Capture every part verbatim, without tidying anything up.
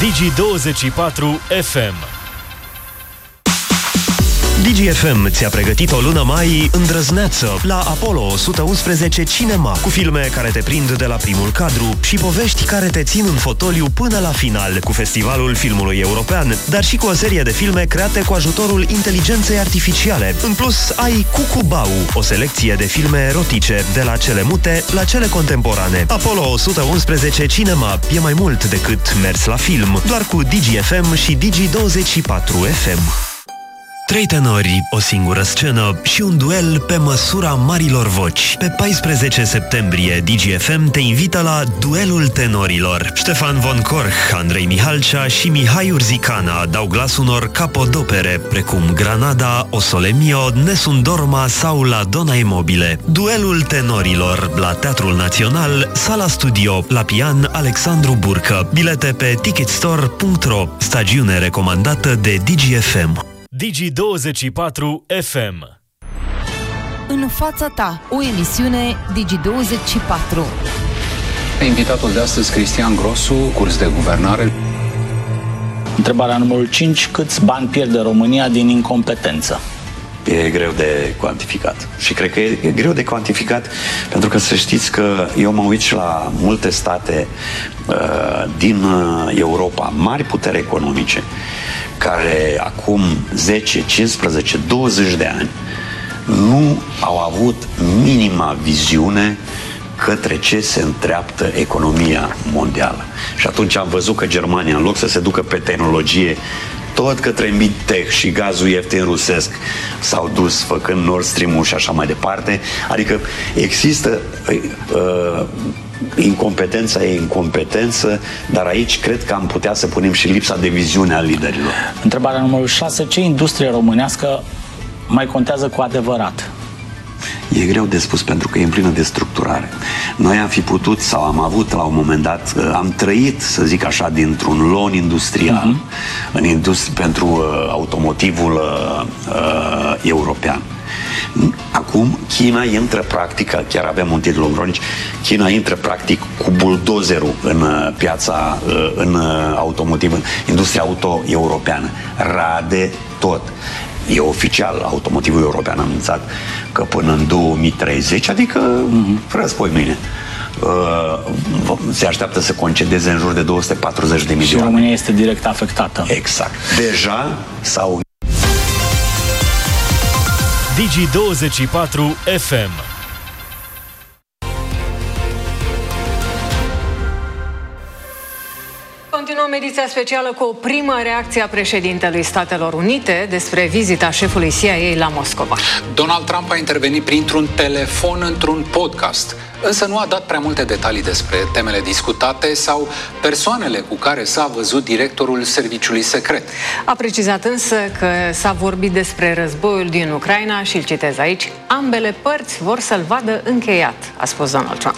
Digi douăzeci și patru F M. Digi F M ți-a pregătit o lună mai îndrăzneață la Apollo o sută unsprezece Cinema, cu filme care te prind de la primul cadru și povești care te țin în fotoliu până la final, cu Festivalul Filmului European, dar și cu o serie de filme create cu ajutorul inteligenței artificiale. În plus, ai Cucubau, o selecție de filme erotice, de la cele mute la cele contemporane. Apollo o sută unsprezece Cinema e mai mult decât mers la film, doar cu Digi F M și Digi douăzeci și patru F M. Trei tenori, o singură scenă și un duel pe măsura marilor voci. Pe paisprezece septembrie, Digi F M te invită la Duelul Tenorilor. Ștefan von Korch, Andrei Mihalcea și Mihai Urzicana dau glas unor capodopere, precum Granada, O Sole Mio, Nessun Dorma sau La Donna e Mobile. Duelul Tenorilor, la Teatrul Național, Sala Studio, la pian Alexandru Burcă. Bilete pe ticketstore punct ro. Stagiune recomandată de Digi F M. Digi douăzeci și patru F M. În fața ta, o emisiune Digi douăzeci și patru. Invitatul de astăzi, Cristian Grosu, curs de guvernare. Întrebarea numărul cinci. Câți bani pierde România din incompetență? E greu de cuantificat. Și cred că e, e greu de cuantificat pentru că să știți că eu mă uit și la multe state uh, din uh, Europa, mari puteri economice, care acum zece, cincisprezece, douăzeci de ani nu au avut minima viziune către ce se îndreaptă economia mondială. Și atunci am văzut că Germania, în loc să se ducă pe tehnologie tot către mid-tech și gazul ieftin rusesc, s-au dus făcând Nord Stream-ul și așa mai departe. Adică există uh, incompetența e incompetență, dar aici cred că am putea să punem și lipsa de viziune a liderilor. Întrebarea numărul șase. Ce industrie românească mai contează cu adevărat? E greu de spus pentru că e în plină destructurare. Noi am fi putut sau am avut la un moment dat, am trăit, să zic așa, dintr-un lon industrial uh-huh. în industri- pentru uh, automotivul uh, uh, european. Acum China intră practic, chiar avem un titlu în cronici, China intră practic cu buldozerul în uh, piața, uh, în uh, automotiv, în industria auto europeană. Rade tot. E oficial, automotivul european a anunțat că până în două mii treizeci, adică mm-hmm. răspoi mâine, uh, se așteaptă să concedeze în jur de două sute patruzeci de milioane. Și România este direct afectată. Exact. Deja s-au... Digi douăzeci și patru F M. Continuăm ediția specială cu o primă reacție a președintelui Statelor Unite despre vizita șefului C I A la Moscova. Donald Trump a intervenit printr-un telefon într-un podcast, însă nu a dat prea multe detalii despre temele discutate sau persoanele cu care s-a văzut directorul serviciului secret. A precizat însă că s-a vorbit despre războiul din Ucraina și îl citez aici: ambele părți vor să-l vadă încheiat, a spus Donald Trump.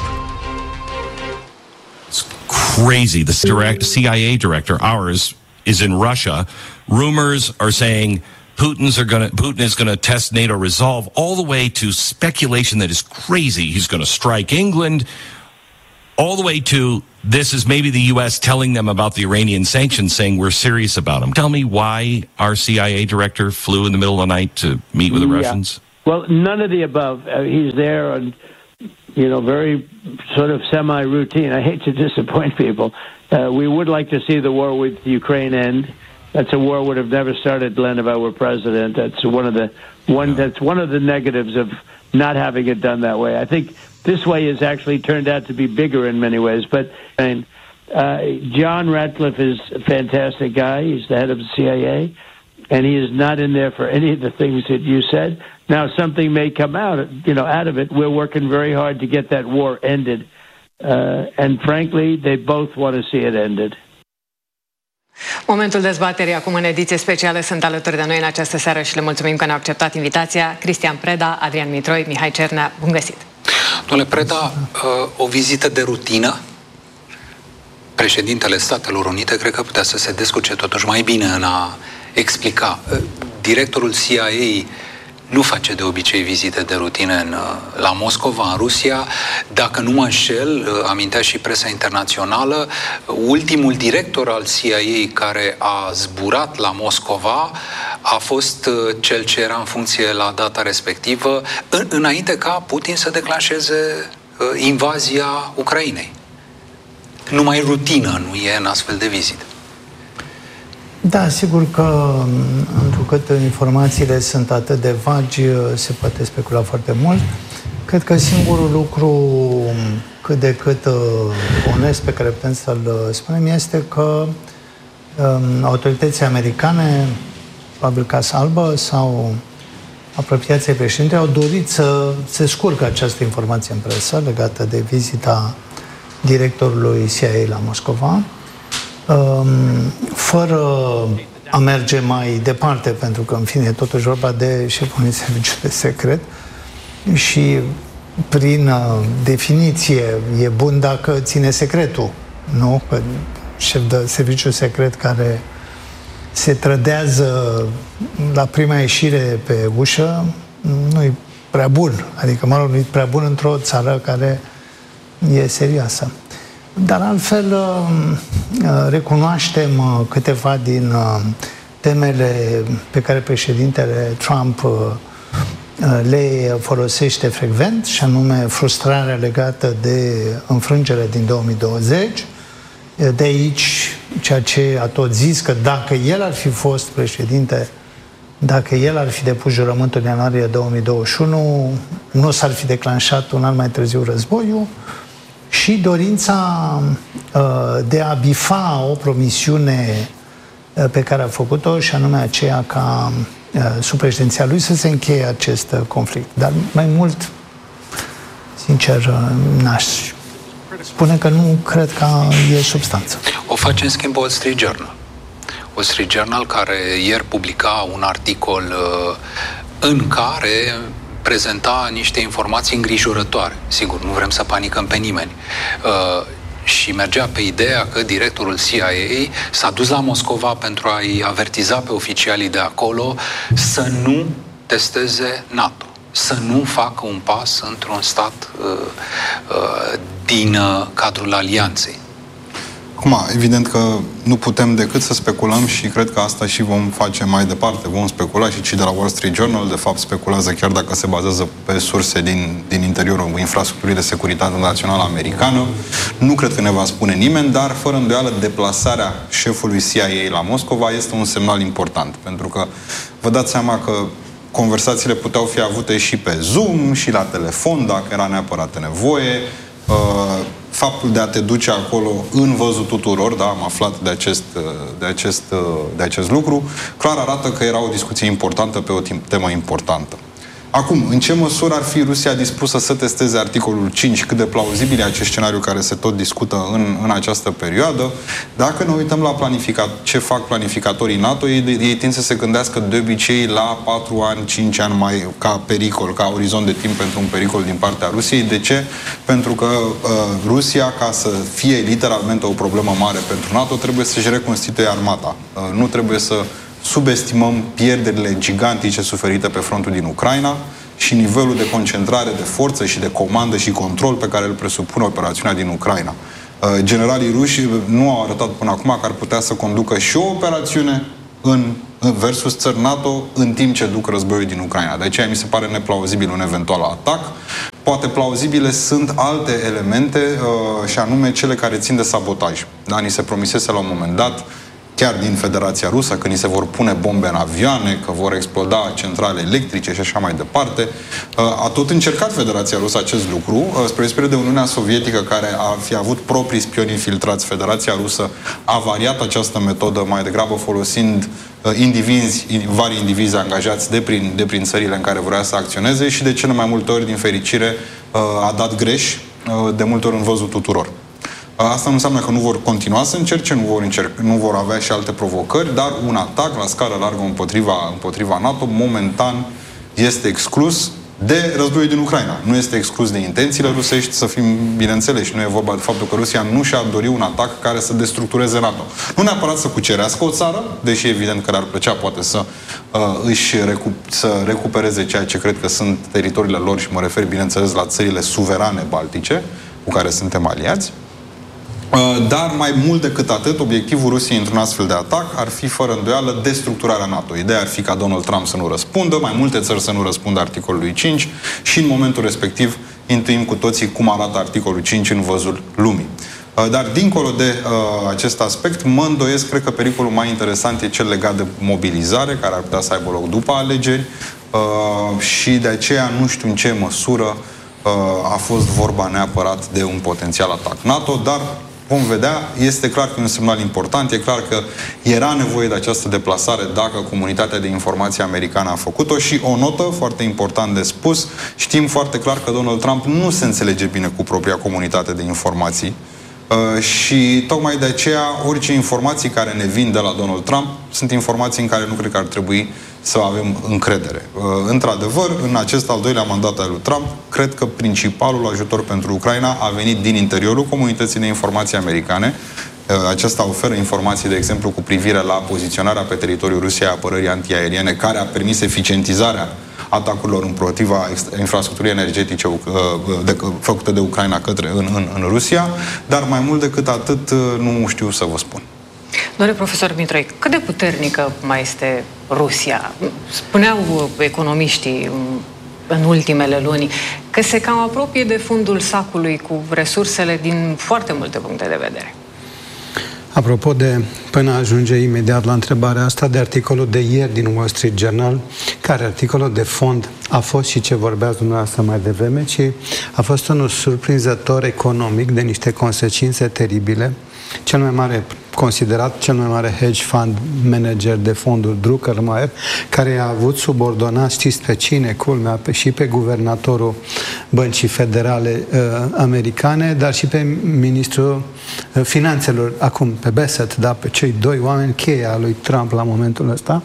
Crazy. The direct C I A director, ours, is in Russia. Rumors are saying Putin's are gonna, Putin is going to test NATO resolve, all the way to speculation that is crazy. He's going to strike England, all the way to this is maybe the U S telling them about the Iranian sanctions, saying we're serious about them. Tell me why our C I A director flew in the middle of the night to meet with the yeah. Russians? Well, none of the above. Uh, he's there and, you know, very sort of semi-routine. I hate to disappoint people. Uh, we would like to see the war with Ukraine end. That's a war would have never started, Glenn, if I were president. That's one of the one. That's one of the negatives of not having it done that way. I think this way has actually turned out to be bigger in many ways. But and, uh, John Ratcliffe is a fantastic guy. He's the head of the C I A, and he is not in there for any of the things that you said. Now, something may come out, you know, out of it. We're working very hard to get that war ended, uh, and frankly, they both want to see it ended. Momentul dezbaterii acum în ediție specială. Sunt alături de noi în această seară și le mulțumim că ne-au acceptat invitația Cristian Preda, Adrian Mitroi, Mihai Cernea. Bun găsit! Domnule Preda, o vizită de rutină? Președintele Statelor Unite cred că putea să se descurce totuși mai bine în a explica. Directorul C I A nu face de obicei vizite de rutină în, la Moscova, în Rusia. Dacă nu mă înșel, amintea și presa internațională, ultimul director al C I A care a zburat la Moscova a fost cel ce era în funcție la data respectivă, în, înainte ca Putin să declanșeze invazia Ucrainei. Numai rutină nu e în astfel de vizite. Da, sigur că întrucât informațiile sunt atât de vagi, se poate specula foarte mult. Cred că singurul lucru cât de cât onest pe care putem să-l spunem este că um, autoritățile americane, probabil Casa Albă sau apropiații președinte, au dorit să se scurcă această informație în presă legată de vizita directorului C I A la Moscova, fără a merge mai departe, pentru că, în fine, totuși vorba de șeful unui serviciu de secret și, prin definiție, e bun dacă ține secretul, nu? Că șef de serviciu secret care se trădează la prima ieșire pe ușă nu-i prea bun. Adică, mă rog, nu-i prea bun într-o țară care e serioasă. Dar altfel recunoaștem câteva din temele pe care președintele Trump le folosește frecvent, și anume frustrarea legată de înfrângerea din două mii douăzeci. De aici ceea ce a tot zis, că dacă el ar fi fost președinte, dacă el ar fi depus jurământul în ianuarie două mii douăzeci și unu, nu s-ar fi declanșat un an mai târziu războiul. Și dorința uh, de a bifa o promisiune uh, pe care a făcut-o, și anume aceea ca uh, sub președinția lui să se încheie acest uh, conflict. Dar mai mult, sincer, uh, n-aș spune că nu cred că e substanță. O face în schimb Wall Street Journal. Wall Street Journal care ieri publica un articol uh, în care prezenta niște informații îngrijorătoare. Sigur, nu vrem să panicăm pe nimeni. Uh, și mergea pe ideea că directorul C I A s-a dus la Moscova pentru a-i avertiza pe oficialii de acolo să nu testeze NATO, să nu facă un pas într-un stat uh, uh, din uh, cadrul alianței. Acum, evident că nu putem decât să speculăm și cred că asta și vom face mai departe. Vom specula și cei de la Wall Street Journal, de fapt, speculează chiar dacă se bazează pe surse din, din interiorul infrastructurii de securitate națională americană. Nu cred că ne va spune nimeni, dar, fără îndoială, deplasarea șefului C I A la Moscova este un semnal important, pentru că vă dați seama că conversațiile puteau fi avute și pe Zoom, și la telefon, dacă era neapărat nevoie. Faptul de a te duce acolo în văzul tuturor, da, am aflat de acest, de acest, de acest lucru, clar arată că era o discuție importantă pe o temă importantă. Acum, în ce măsură ar fi Rusia dispusă să testeze articolul cinci, cât de plauzibil e acest scenariu care se tot discută în, în această perioadă? Dacă ne uităm la planificat, ce fac planificatorii NATO, ei, ei tind să se gândească de obicei la patru ani, cinci ani mai ca pericol, ca orizont de timp pentru un pericol din partea Rusiei. De ce? Pentru că uh, Rusia, ca să fie literalmente o problemă mare pentru NATO, trebuie să-și reconstituie armata. Uh, nu trebuie să subestimăm pierderile gigantice suferite pe frontul din Ucraina și nivelul de concentrare de forță și de comandă și control pe care îl presupune operațiunea din Ucraina. Generalii ruși nu au arătat până acum că ar putea să conducă și o operațiune în versus țări NATO în timp ce duc războiul din Ucraina. De aceea mi se pare neplauzibil un eventual atac. Poate plauzibile sunt alte elemente, și anume cele care țin de sabotaj. Da? Ni se promisese la un moment dat, chiar din Federația Rusă, că ni se vor pune bombe în avioane, că vor exploda centrale electrice și așa mai departe. A tot încercat Federația Rusă acest lucru, spre deosebire de Uniunea Sovietică, care a fi avut proprii spioni infiltrați. Federația Rusă a variat această metodă, mai degrabă folosind indivizi, vari indivizi angajați de prin, de prin țările în care vrea să acționeze și de cele mai multe ori, din fericire, a dat greș, de multe ori în văzul tuturor. Asta nu înseamnă că nu vor continua să încerce, nu vor, încerc, nu vor avea și alte provocări, dar un atac la scară largă împotriva, împotriva NATO, momentan, este exclus. de războiul din Ucraina. Nu este exclus de intențiile rusești, să fim bineînțeleși. Nu e vorba de faptul că Rusia nu și-a dorit un atac care să destructureze NATO. Nu neapărat să cucerească o țară, deși evident că ar plăcea poate să uh, își recu- să recupereze ceea ce cred că sunt teritoriile lor, și mă refer bineînțeles la țările suverane baltice cu care suntem aliați. Dar mai mult decât atât, obiectivul Rusiei într-un astfel de atac ar fi fără îndoială destructurarea NATO. Ideea ar fi ca Donald Trump să nu răspundă, mai multe țări să nu răspundă articolului cinci și în momentul respectiv intuim cu toții cum arată articolul cinci în văzul lumii. Dar dincolo de uh, acest aspect, mă îndoiesc, cred că pericolul mai interesant e cel legat de mobilizare, care ar putea să aibă loc după alegeri uh, și de aceea nu știu în ce măsură uh, a fost vorba neapărat de un potențial atac NATO, dar vom vedea. Este clar că e un semnal important, e clar că era nevoie de această deplasare dacă comunitatea de informație americană a făcut-o și o notă foarte important de spus, știm foarte clar că Donald Trump nu se înțelege bine cu propria comunitate de informații uh, și tocmai de aceea orice informații care ne vin de la Donald Trump sunt informații în care nu cred că ar trebui să avem încredere. Uh, într-adevăr, în acest al doilea mandat al lui Trump, cred că principalul ajutor pentru Ucraina a venit din interiorul comunității de informații americane. Uh, acesta oferă informații, de exemplu, cu privire la poziționarea pe teritoriul Rusiei a apărării antiaeriene, care a permis eficientizarea atacurilor împotriva infrastructurii energetice uh, de, făcute de Ucraina către în, în, în Rusia, dar mai mult decât atât uh, nu știu să vă spun. Domnule profesor Mitroi, cât de puternică mai este Rusia? Spuneau economiștii în ultimele luni că se cam apropie de fundul sacului cu resursele din foarte multe puncte de vedere. Apropo de, până ajunge imediat la întrebarea asta, de articolul de ieri din Wall Street Journal, care articolul de fond a fost și ce vorbeați dumneavoastră mai devreme, ci a fost unul surprinzător economic de niște consecințe teribile. Cel mai mare, considerat cel mai mare hedge fund manager de fonduri, Druckermeier, care a avut subordonat, știți pe cine, culmea, pe, și pe guvernatorul Băncii Federale uh, Americane, dar și pe ministrul uh, Finanțelor, acum pe Bassett, da, pe cei doi oameni cheie a lui Trump la momentul ăsta.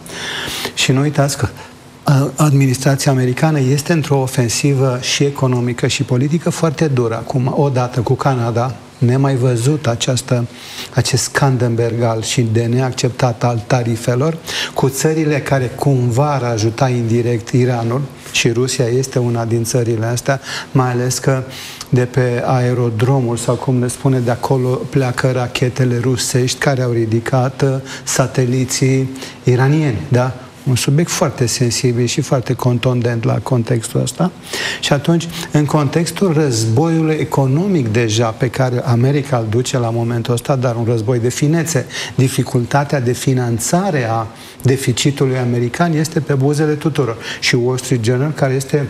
Și nu uitați că administrația americană este într-o ofensivă și economică și politică foarte dură. Acum, odată cu Canada, nemai văzut această, acest Skanderberg al și de neacceptat al tarifelor, cu țările care cumva ar ajuta indirect Iranul, și Rusia este una din țările astea, mai ales că de pe aerodromul, sau cum ne spune, de acolo pleacă rachetele rusești care au ridicat sateliții iranieni, da? Un subiect foarte sensibil și foarte contundent la contextul ăsta. Și atunci, în contextul războiului economic deja pe care America îl duce la momentul ăsta, dar un război de finețe, dificultatea de finanțare a deficitului american este pe buzele tuturor. Și Wall Street Journal, care este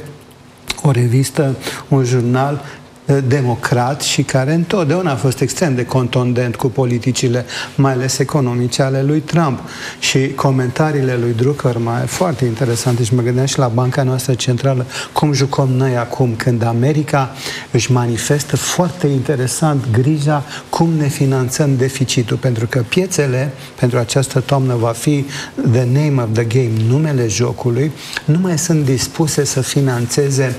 o revistă, un jurnal democrat și care întotdeauna a fost extrem de contundent cu politicile, mai ales economice, ale lui Trump. Și comentariile lui Druckermeier, foarte interesante, și mă gândeam și la banca noastră centrală, cum jucăm noi acum, când America își manifestă foarte interesant grija cum ne finanțăm deficitul, pentru că piețele pentru această toamnă va fi the name of the game, numele jocului, nu mai sunt dispuse să finanțeze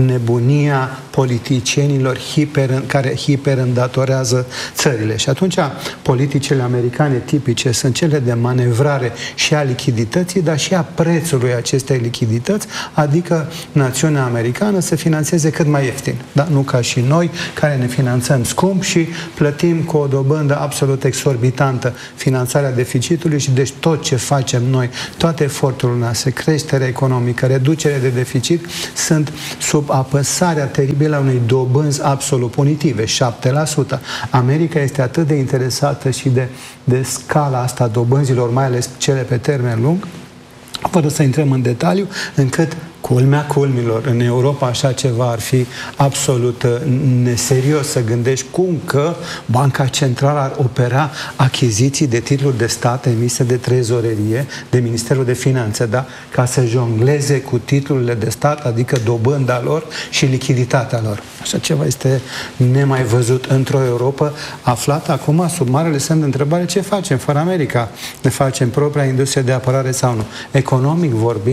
nebunia politicienilor hiper, care hiperîndatorează țările. Și atunci politicile americane tipice sunt cele de manevrare și a lichidității, dar și a prețului acestei lichidități, adică națiunea americană să finanțeze cât mai ieftin. Da? Nu ca și noi, care ne finanțăm scump și plătim cu o dobândă absolut exorbitantă finanțarea deficitului și deci tot ce facem noi, toate eforturile noastre, creștere economică, reducere de deficit, sunt sub apăsarea teribilă a unei dobânzi absolut punitive, șapte la sută. America este atât de interesată și de, de scala asta a dobânzilor, mai ales cele pe termen lung, fără să intrăm în detaliu, încât culmea culmilor, în Europa așa ceva ar fi absolut neserios să gândești cum că Banca Centrală ar opera achiziții de titluri de stat emise de trezorerie, de Ministerul de Finanțe, da? Ca să jongleze cu titlurile de stat, adică dobânda lor și lichiditatea lor. Așa ceva este nemai văzut într-o Europa aflată acum sub marele semn de întrebare: ce facem fără America? Ne facem propria industrie de apărare sau nu? Economic vorbind,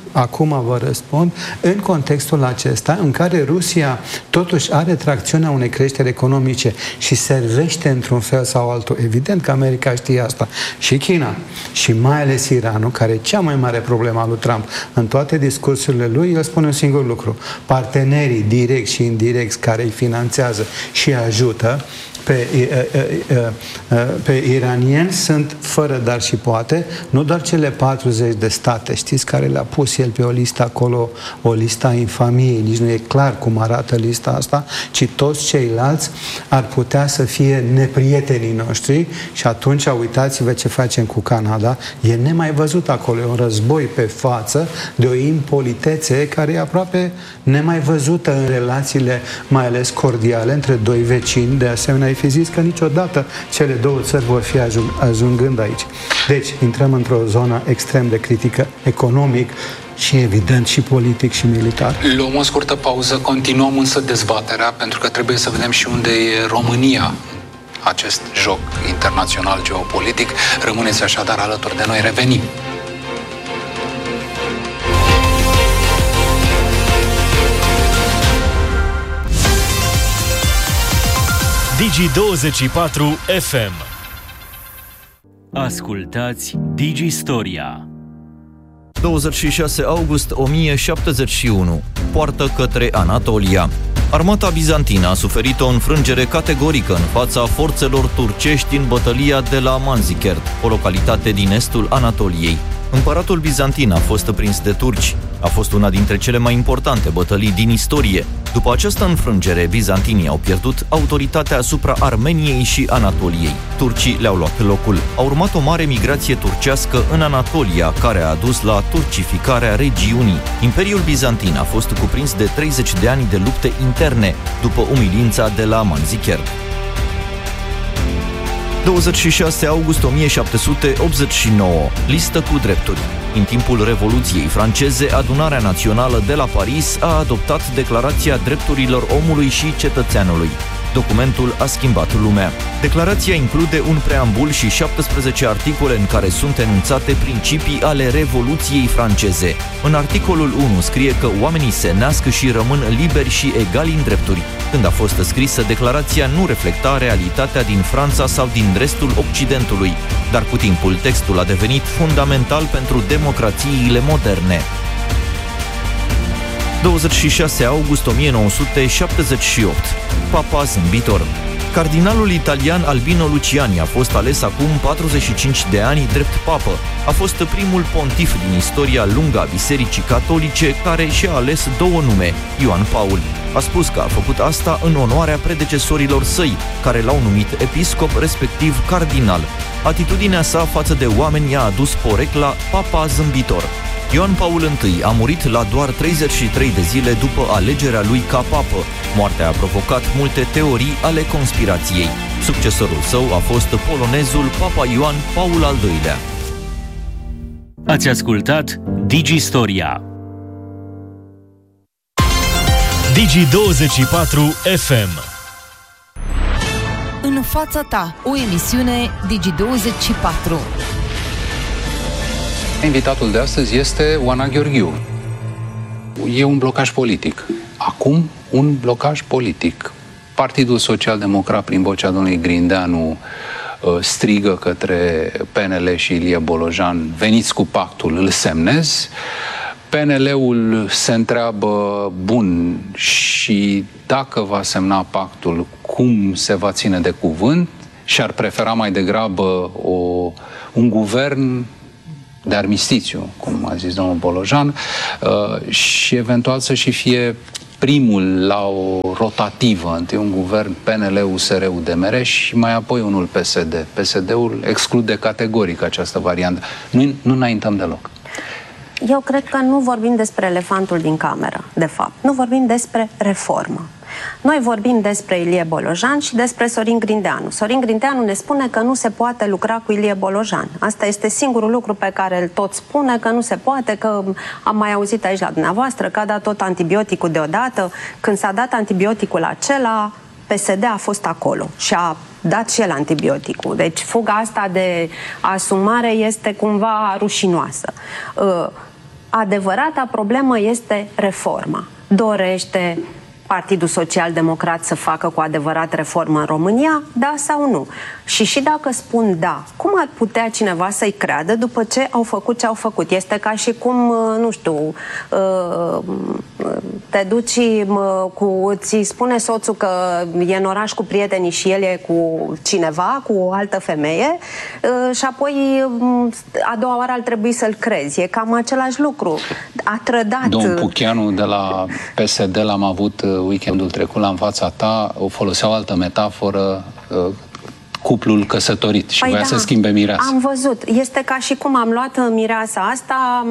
acum vă răspund, în contextul acesta în care Rusia totuși are tracțiunea unei creșteri economice și servește într-un fel sau altul, evident că America știe asta, și China, și mai ales Iranul, care e cea mai mare problemă a lui Trump. În toate discursurile lui, el spune un singur lucru: partenerii direcți și indirecți care îi finanțează și ajută pe, pe iranieni sunt fără dar și poate, nu doar cele patruzeci de state, știți, care le-a pus el pe o listă acolo, o listă a infamiei, nici nu e clar cum arată lista asta, ci toți ceilalți ar putea să fie neprietenii noștri. Și atunci uitați-vă ce facem cu Canada, e nemai văzut acolo, e un război pe față de o impolitețe care e aproape nemai văzută în relațiile, mai ales cordiale, între doi vecini. De asemenea, ai fi zis că niciodată cele două țări vor fi ajung, ajungând aici. Deci, intrăm într-o zonă extrem de critică economic și, evident, și politic și militar. Luăm o scurtă pauză, continuăm însă dezbaterea, pentru că trebuie să vedem și unde e România, acest joc internațional geopolitic. Rămâneți așadar alături de noi, revenim. Digi douăzeci și patru F M. Ascultați Digi Storia. douăzeci și șase august o mie șaptezeci și unu. Poartă către Anatolia. Armata bizantină a suferit o înfrângere categorică în fața forțelor turcești în bătălia de la Manzikert, o localitate din estul Anatoliei. Împăratul bizantin a fost prins de turci. A fost una dintre cele mai importante bătălii din istorie. După această înfrângere, bizantinii au pierdut autoritatea asupra Armeniei și Anatoliei. Turcii le-au luat locul. A urmat o mare migrație turcească în Anatolia, care a dus la turcificarea regiunii. Imperiul bizantin a fost cuprins de treizeci de ani de lupte interne, după umilința de la Manzikert. douăzeci și șase august o mie șapte sute optzeci și nouă. Listă cu drepturi. În timpul Revoluției franceze, Adunarea Națională de la Paris a adoptat Declarația Drepturilor Omului și Cetățeanului. Documentul a schimbat lumea. Declarația include un preambul și șaptesprezece articole în care sunt enunțate principii ale Revoluției franceze. În articolul unu scrie că oamenii se nasc și rămân liberi și egali în drepturi. Când a fost scrisă, declarația nu reflecta realitatea din Franța sau din restul Occidentului, dar cu timpul textul a devenit fundamental pentru democrațiile moderne. douăzeci și șase august o mie nouă sute șaptezeci și opt. Papa zâmbitor. Cardinalul italian Albino Luciani a fost ales acum patruzeci și cinci de ani drept papă. A fost primul pontif din istoria lungă a Bisericii Catolice care și-a ales două nume, Ioan Paul. A spus că a făcut asta în onoarea predecesorilor săi, care l-au numit episcop, respectiv cardinal. Atitudinea sa față de oameni i-a adus porecla Papa zâmbitor. Ioan Paul I a murit la doar treizeci și trei de zile după alegerea lui ca papă. Moartea a provocat multe teorii ale conspirației. Succesorul său a fost polonezul Papa Ioan Paul al doilea. Ați ascultat Digi Storia. Digi douăzeci și patru F M. În fața ta, o emisiune Digi douăzeci și patru. Invitatul de astăzi este Oana Gheorghiu. E un blocaj politic. Acum, un blocaj politic. Partidul Social-Democrat, prin vocea domnului Grindeanu, strigă către P N L și Ilie Bolojan: veniți cu pactul, îl semnez. P N L-ul se întreabă, bun, și dacă va semna pactul, cum se va ține de cuvânt? Și ar prefera mai degrabă o, un guvern de armistițiu, cum a zis domnul Bolojan, uh, și eventual să și fie primul la o rotativă, întâi un guvern P N L, U S R, U D M R și mai apoi unul P S D. P S D-ul exclude categoric această variantă. Nu, nu înaintăm deloc. Eu cred că nu vorbim despre elefantul din cameră, de fapt. Nu vorbim despre reformă. Noi vorbim despre Ilie Bolojan și despre Sorin Grindeanu. Sorin Grindeanu ne spune că nu se poate lucra cu Ilie Bolojan. Asta este singurul lucru pe care îl tot spune, că nu se poate, că am mai auzit aici la dumneavoastră că a dat tot antibioticul deodată. Când s-a dat antibioticul acela, P S D a fost acolo și a dat și el antibioticul. Deci fuga asta de asumare este cumva rușinoasă. adevărata problemă este reforma. Dorește Partidul Social-Democrat să facă cu adevărat reformă în România, da sau nu? Și și dacă spun da, cum ar putea cineva să-i creadă după ce au făcut ce au făcut? Este ca și cum, nu știu, te duci cu, ți spune soțul că e în oraș cu prietenii și el e cu cineva, cu o altă femeie, și apoi a doua oară ar trebui să-l crezi. E cam același lucru. A trădat... Domnul Pucheanu de la P S D l-am avut weekendul trecut la În fața ta, o folosea o altă metaforă, cuplul căsătorit și păi voia da, să schimbe mireasa. Am văzut. Este ca și cum am luat mireasa asta,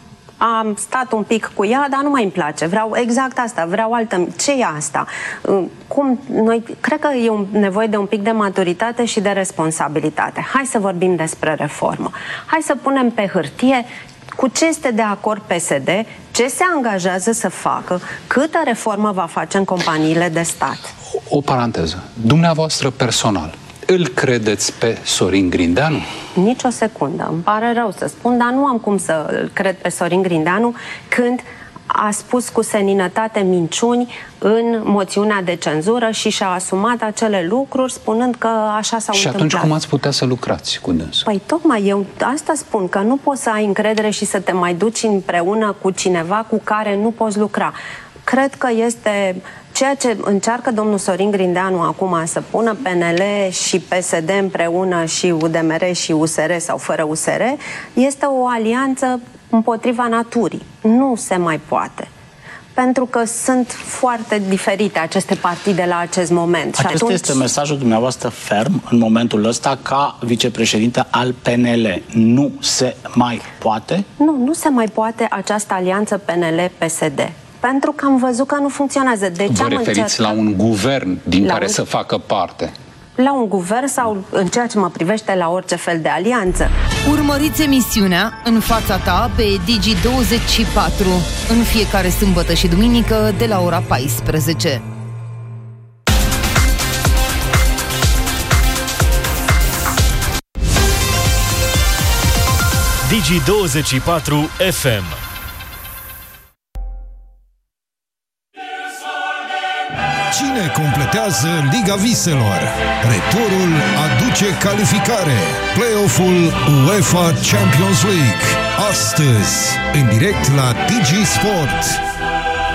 am stat un pic cu ea, dar nu mai îmi place. Vreau exact asta, vreau altă... Ce e asta? Cum noi... Cred că e un, nevoie de un pic de maturitate și de responsabilitate. Hai să vorbim despre reformă. Hai să punem pe hârtie cu ce este de acord P S D, ce se angajează să facă, câtă reformă va face în companiile de stat. O paranteză. Dumneavoastră personal, îl credeți pe Sorin Grindeanu? Nici o secundă. Îmi pare rău să spun, dar nu am cum să îl cred pe Sorin Grindeanu când a spus cu seninătate minciuni în moțiunea de cenzură și și-a asumat acele lucruri spunând că așa s-au și întâmplat. Și atunci cum ați putea să lucrați cu dânsul? Păi tocmai eu asta spun, că nu poți să ai încredere și să te mai duci împreună cu cineva cu care nu poți lucra. Cred că este ceea ce încearcă domnul Sorin Grindeanu acum să pună P N L și P S D împreună și U D M R și U S R sau fără U S R, este o alianță împotriva naturii. Nu se mai poate. Pentru că sunt foarte diferite aceste partide la acest moment. Acesta și atunci... este mesajul dumneavoastră ferm în momentul ăsta ca vicepreședinte al P N L. Nu se mai poate? Nu, nu se mai poate această alianță P N L P S D. Pentru că am văzut că nu funcționează. De ce Vă am referiți încercat? la un guvern din La care un... să facă parte? La un guvern sau, în ceea ce mă privește, la orice fel de alianță. Urmăriți emisiunea În fața ta pe Digi douăzeci și patru în fiecare sâmbătă și duminică de la ora paisprezece. Digi douăzeci și patru F M. Cine completează Liga Viselor? Returul aduce calificare. Play-off-ul UEFA Champions League. Astăzi, în direct la Digi Sport.